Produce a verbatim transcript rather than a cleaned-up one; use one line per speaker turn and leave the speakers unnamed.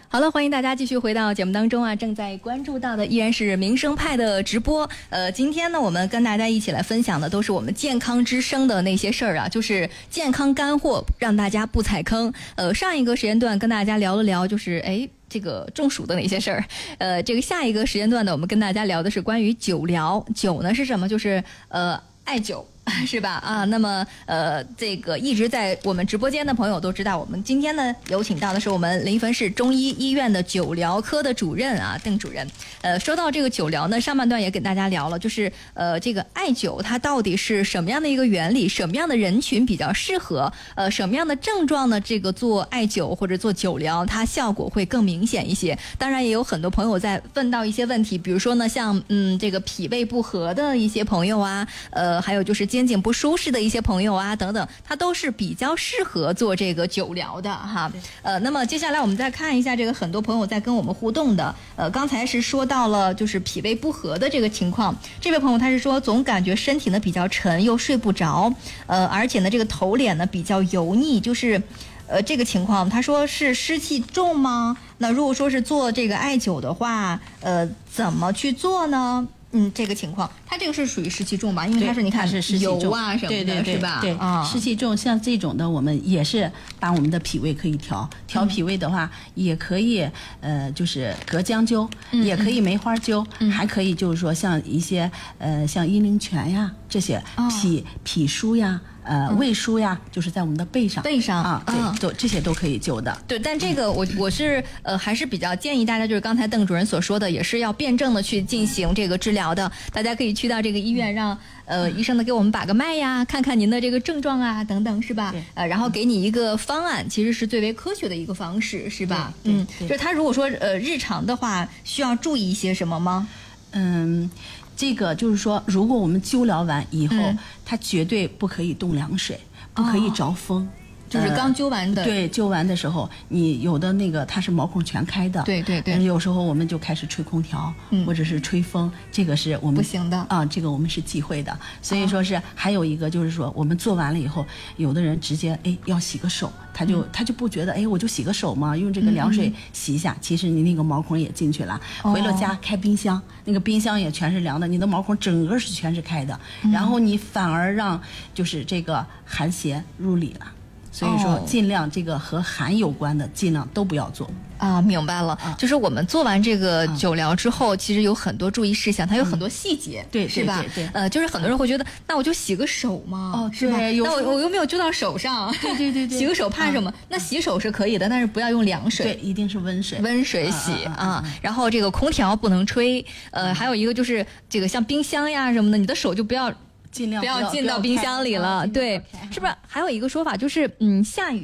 好了，欢迎大家继续回到节目当中啊！正在关注到的依然是民生派的直播。呃，今天呢，我们跟大家一起来分享的都是我们健康之声的那些事儿啊，就是健康干货，让大家不踩坑。呃，上一个时间段跟大家聊了聊，就是哎。这个中暑的那些事儿，呃，这个下一个时间段呢，我们跟大家聊的是关于酒疗。酒呢是什么？就是呃艾灸。是吧？啊，那么呃，这个一直在我们直播间的朋友都知道，我们今天呢有请到的是我们临汾市中医医院的酒疗科的主任啊，邓主任。呃，说到这个酒疗呢，上半段也跟大家聊了，就是呃，这个艾灸它到底是什么样的一个原理，什么样的人群比较适合，呃，什么样的症状呢？这个做艾灸或者做酒疗，它效果会更明显一些。当然，也有很多朋友在问到一些问题，比如说呢，像嗯，这个脾胃不和的一些朋友啊，呃，还有就是肩颈不舒适的一些朋友啊，等等，它都是比较适合做这个酒疗的哈。呃，那么接下来我们再看一下这个很多朋友在跟我们互动的，呃，刚才是说到了就是脾胃不和的这个情况，这位朋友他是说总感觉身体呢比较沉，又睡不着，呃，而且呢这个头脸呢比较油腻，就是呃这个情况，他说是湿气重吗？那如果说是做这个艾灸的话，呃，怎么去做呢？嗯，这个情况，它这个是属于湿气重吧？因为它是你看
是湿气重
油啊什么的，
对对对，
是吧？
对，
啊、
湿气重，像这种的，我们也是把我们的脾胃可以调，调脾胃的话，嗯、也可以，呃，就是隔姜灸，嗯、也可以梅花灸，嗯、还可以就是说像一些呃像阴陵泉呀这些脾、哦、脾腧呀。呃，胃腧呀，就是在我们的背上，
背上
啊，对，
啊
都这些都可以灸的。
对，但这个我我是呃还是比较建议大家，就是刚才邓主任所说的，也是要辩证的去进行这个治疗的。大家可以去到这个医院，让呃医生呢给我们把个脉呀，看看您的这个症状啊等等，是吧？呃，然后给你一个方案，其实是最为科学的一个方式，是吧？嗯，就是他如果说呃日常的话，需要注意一些什么吗？
嗯。这个就是说，如果我们灸疗完以后，嗯、它绝对不可以动凉水，不可以着风。哦
就是刚灸完的、
呃，对，灸完的时候，你有的那个它是毛孔全开的，
对对对，
有时候我们就开始吹空调，嗯、或者是吹风，这个是我们
不行的
啊，这个我们是忌讳的。所以说是、哦、还有一个就是说，我们做完了以后，有的人直接哎要洗个手，他就、嗯、他就不觉得哎我就洗个手嘛，用这个凉水洗一下，嗯、其实你那个毛孔也进去了。哦、回了家开冰箱，那个冰箱也全是凉的，你的毛孔整个是全是开的，嗯、然后你反而让就是这个寒邪入里了。所以说，尽量这个和寒有关的，尽量都不要做
啊。明白了，啊、就是我们做完这个酒疗之后，啊、其实有很多注意事项，它有很多细节，
嗯、对，
是吧？
对对对
呃，就是很多人会觉得，那我就洗个手嘛，
哦，
是吧？那我我又没有灸到手上，
对对对对，
洗个手怕什么？啊、那洗手是可以的，但是不要用凉水，
对，一定是温水，
温水洗
啊。
啊啊然后这个空调不能吹，呃，还有一个就是这个像冰箱呀什么的，你的手就不要。
尽量
不要进到冰箱里了，对，是不是？还有一个说法就是，嗯，下雨。